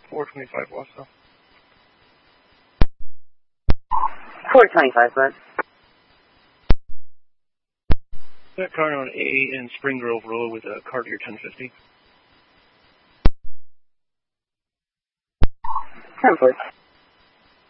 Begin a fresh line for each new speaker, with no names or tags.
425 Wausau.
425, bud.
That car on A in Spring Grove Road with a Cartier 1050.
10-4.